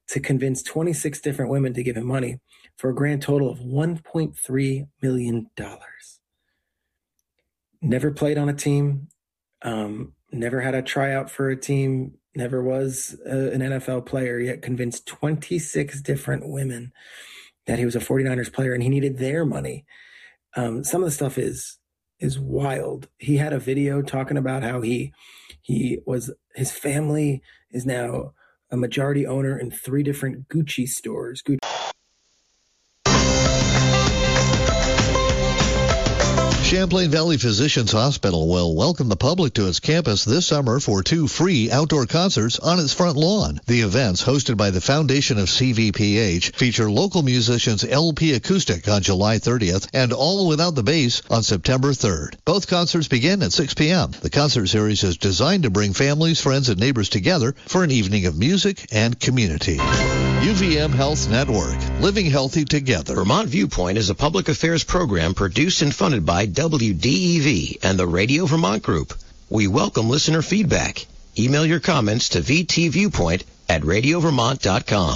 to convince 26 different women to give him money for a grand total of $1.3 million. Never played on a team, never had a tryout for a team, never was an NFL player, yet convinced 26 different women that he was a 49ers player and he needed their money. Some of the stuff is wild. He had a video talking about how his family is now a majority owner in 3 different Gucci stores. Champlain Valley Physicians Hospital will welcome the public to its campus this summer for 2 free outdoor concerts on its front lawn. The events, hosted by the Foundation of CVPH, feature local musicians LP Acoustic on July 30th and All Without the Bass on September 3rd. Both concerts begin at 6 p.m. The concert series is designed to bring families, friends, and neighbors together for an evening of music and community. UVM Health Network, living healthy together. Vermont Viewpoint is a public affairs program produced and funded by WDEV and the Radio Vermont Group. We welcome listener feedback. Email your comments to vtviewpoint@radiovermont.com.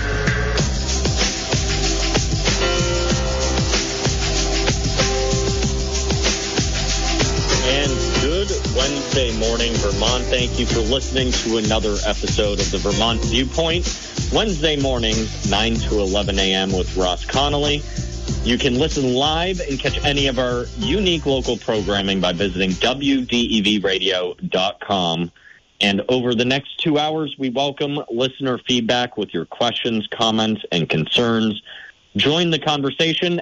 And good Wednesday morning, Vermont. Thank you for listening to another episode of the Vermont Viewpoint. Wednesday mornings, 9 to 11 a.m. with Ross Connolly. You can listen live and catch any of our unique local programming by visiting WDEVradio.com. And over the next 2 hours, we welcome listener feedback with your questions, comments, and concerns. Join the conversation,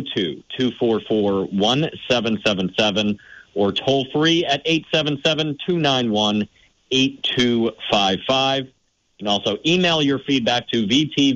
802-244-1777, or toll free at 877-291-8255. You can also email your feedback to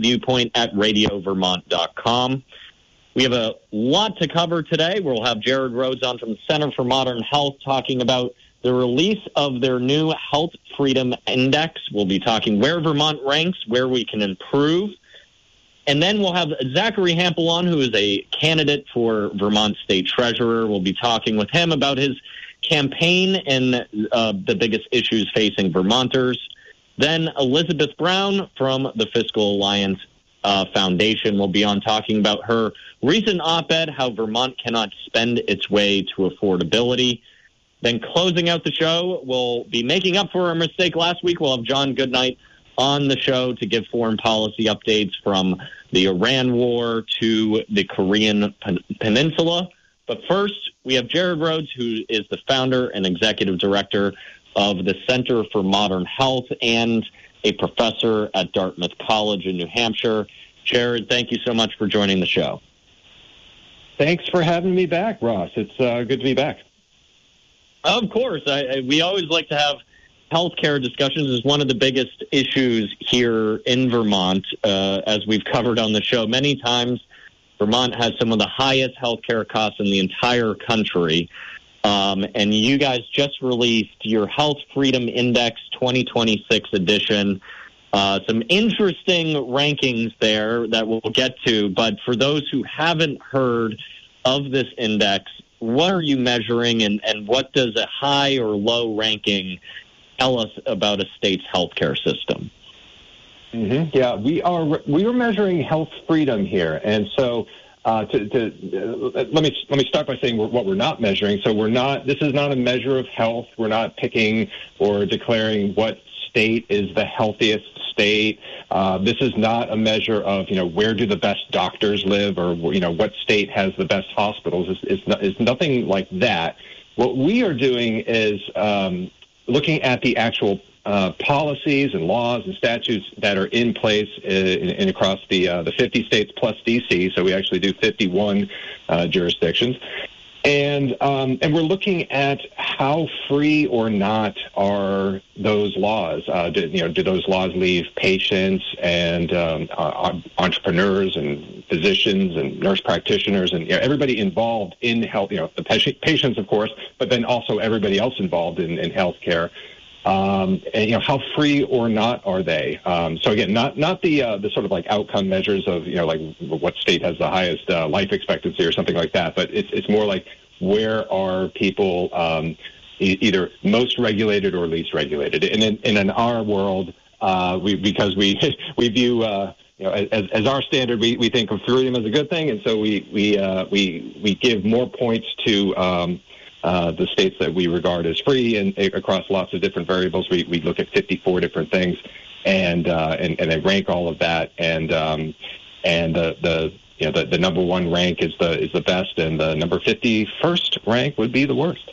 vtviewpoint@radiovermont.com. We have a lot to cover today. We'll have Jared Rhodes on from the Center for Modern Health talking about the release of their new Health Freedom Index. We'll be talking where Vermont ranks, where we can improve. And then we'll have Zachary Hampel on, who is a candidate for Vermont State Treasurer. We'll be talking with him about his campaign and the biggest issues facing Vermonters. Then Elizabeth Brown from the Fiscal Alliance Foundation will be on talking about her recent op-ed, how Vermont cannot spend its way to affordability. Then closing out the show, we'll be making up for our mistake last week. We'll have John Goodnight on the show to give foreign policy updates from the Iran war to the Korean Peninsula. But first, we have Jared Rhodes, who is the founder and executive director of the Center for Modern Health and a professor at Dartmouth College in New Hampshire. Jared, thank you so much for joining the show. Thanks for having me back, Ross. It's good to be back. Of course. We always like to have healthcare discussions. Is one of the biggest issues here in Vermont, as we've covered on the show many times. Vermont has some of the highest healthcare costs in the entire country. And you guys just released your Health Freedom Index 2026 edition. Some interesting rankings there that we'll get to. But for those who haven't heard of this index, what are you measuring and what does a high or low ranking tell us about a state's healthcare system? Mm-hmm. Yeah, we are measuring health freedom here. And so let me start by saying what we're not measuring. So this is not a measure of health. We're not picking or declaring what state is the healthiest state. This is not a measure of, where do the best doctors live or, what state has the best hospitals. It's nothing like that. What we are doing is looking at the actual policies and laws and statutes that are in place in across the 50 states plus D.C. So we actually do 51 jurisdictions. And we're looking at how free or not are those laws. Do those laws leave patients and entrepreneurs and physicians and nurse practitioners and everybody involved in health, the patients, of course, but then also everybody else involved in healthcare. And how free or not are they? So again, not the sort of like outcome measures of like what state has the highest life expectancy or something like that, but it's more like where are people either most regulated or least regulated? And in our world, because we view as our standard, we think of freedom as a good thing, and so we give more points to the states that we regard as free, and across lots of different variables. We look at 54 different things, and they rank all of that, and the number one rank is the best, and the number 51st rank would be the worst.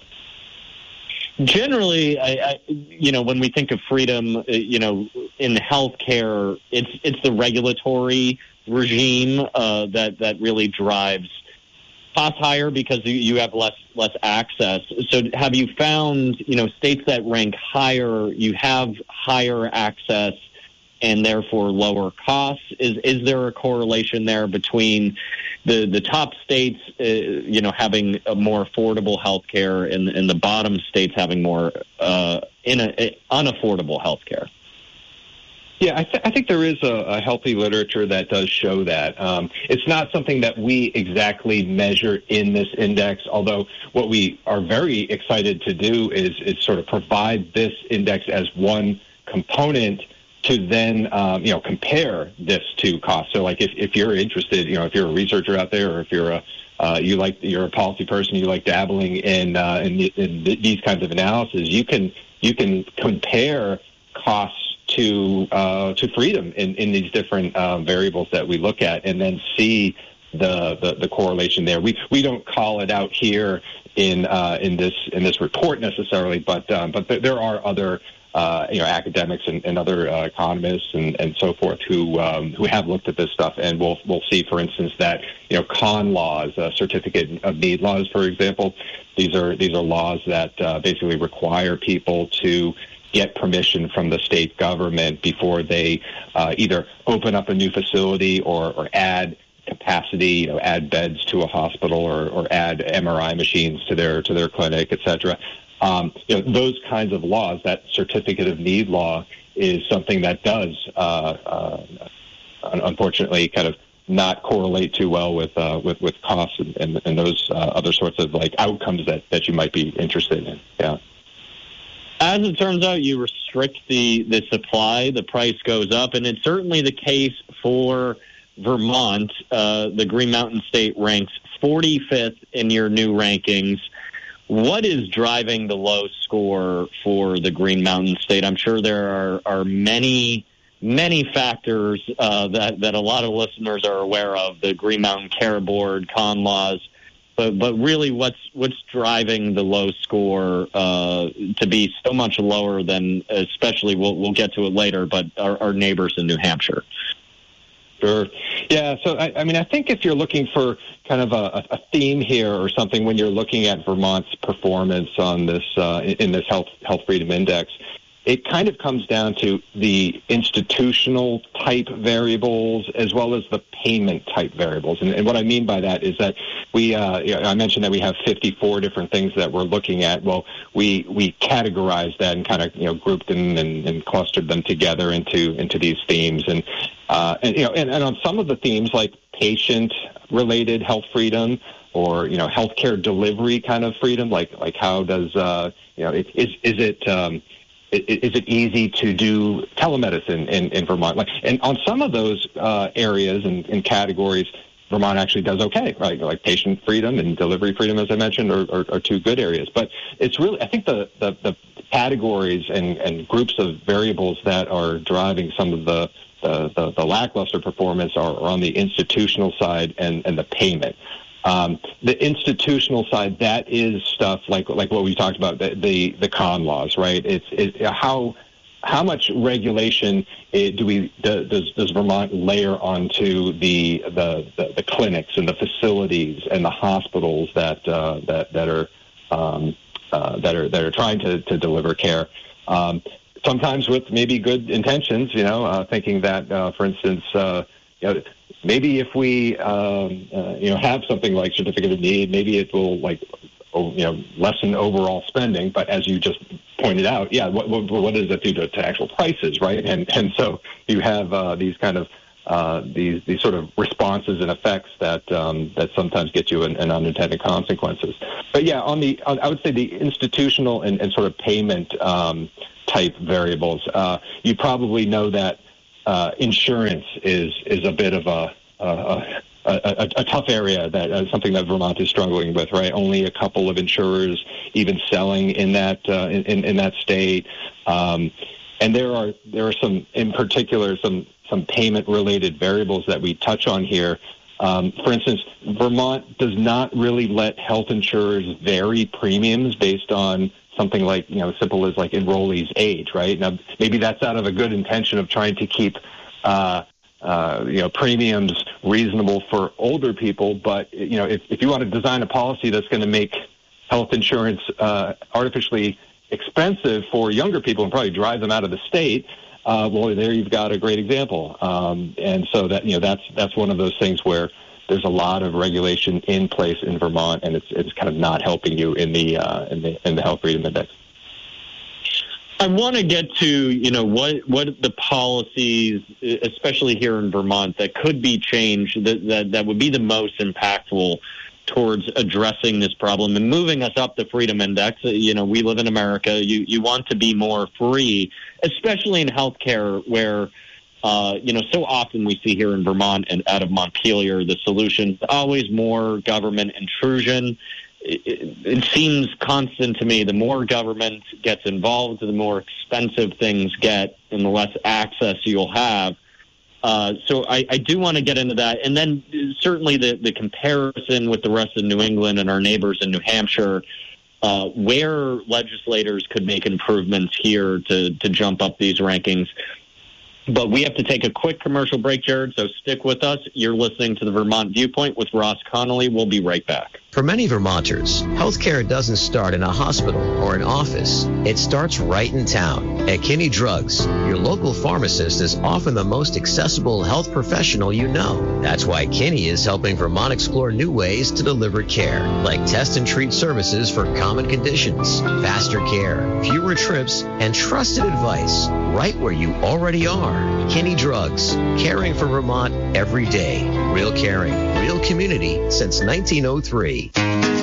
Generally, when we think of freedom, in healthcare, it's the regulatory regime that really drives costs higher because you have less access. So, have you found states that rank higher, you have higher access and therefore lower costs? Is there a correlation there between the top states, having a more affordable health care and the bottom states having more unaffordable health care? Yeah, I think there is a healthy literature that does show that. It's not something that we exactly measure in this index, although what we are very excited to do is sort of provide this index as one component to then, compare this to cost. So, like, if you're interested, if you're a researcher out there, or if you're you're a policy person, you like dabbling in these kinds of analysis, you can compare costs to freedom in these different variables that we look at, and then see the correlation there. We don't call it out here in this report necessarily, but there are other academics and other economists and so forth who have looked at this stuff, and we'll see, for instance, that con laws, certificate of need laws, for example, these are laws that basically require people to get permission from the state government before they either open up a new facility or add capacity, add beds to a hospital or add MRI machines to their clinic, et cetera. Those kinds of laws, that certificate of need law, is something that does, unfortunately, kind of not correlate too well with costs and those other sorts of outcomes that you might be interested in. Yeah. As it turns out, you restrict the supply, the price goes up, and it's certainly the case for Vermont. The Green Mountain State ranks 45th in your new rankings. What is driving the low score for the Green Mountain State? I'm sure there are many factors that a lot of listeners are aware of, the Green Mountain Care Board, con laws, but really what's driving the low score to be so much lower than, especially, we'll get to it later, but our neighbors in New Hampshire? Sure. Yeah. So, I think if you're looking for kind of a theme here or something when you're looking at Vermont's performance on this in this health freedom index, it kind of comes down to the institutional type variables as well as the payment type variables. And what I mean by that is that I mentioned that we have 54 different things that we're looking at. Well, we categorized that and kind of grouped them and clustered them together into these themes. And on some of the themes, like patient-related health freedom, or healthcare delivery kind of freedom, like how does is it easy to do telemedicine in Vermont? And on some of those areas and categories, Vermont actually does okay, right? Like patient freedom and delivery freedom, as I mentioned, are two good areas. But it's really, I think the categories and groups of variables that are driving some of the lackluster performance are on the institutional side and the payment. The institutional side, that is stuff like what we talked about, the con laws, right? It's how much regulation does Vermont layer onto the clinics and the facilities and the hospitals that are trying to deliver care. Sometimes with maybe good intentions, thinking that, for instance, maybe if we, have something like certificate of need, maybe it will lessen overall spending. But as you just pointed out, what does that do to actual prices, right? And so you have these kind of these sort of responses and effects that sometimes get you in unintended consequences. But yeah, I would say the institutional and sort of payment type variables. You probably know that insurance is a bit of a tough area, that something that Vermont is struggling with, right? Only a couple of insurers even selling in that in that state, and there are some, in particular, some payment related variables that we touch on here. For instance, Vermont does not really let health insurers vary premiums based on something like, simple as like enrollee's age, right? Now, maybe that's out of a good intention of trying to keep premiums reasonable for older people, but if you want to design a policy that's going to make health insurance artificially expensive for younger people and probably drive them out of the state, well, there you've got a great example. And so that's one of those things where there's a lot of regulation in place in Vermont, and it's kind of not helping you in the Health Freedom Index. I want to get to, what the policies, especially here in Vermont, that could be changed, that would be the most impactful towards addressing this problem and moving us up the Freedom Index. We live in America. You want to be more free, especially in healthcare, where so often we see here in Vermont and out of Montpelier, the solution is always more government intrusion. It seems constant to me. The more government gets involved, the more expensive things get and the less access you'll have. So I do want to get into that. And then certainly the comparison with the rest of New England and our neighbors in New Hampshire, where legislators could make improvements here to jump up these rankings. But we have to take a quick commercial break, Jared, so stick with us. You're listening to the Vermont Viewpoint with Ross Connolly. We'll be right back. For many Vermonters, healthcare doesn't start in a hospital or an office. It starts right in town. At Kinney Drugs, your local pharmacist is often the most accessible health professional you know. That's why Kinney is helping Vermont explore new ways to deliver care, like test and treat services for common conditions, faster care, fewer trips, and trusted advice right where you already are. Kinney Drugs, caring for Vermont every day. Real caring, real community since 1903.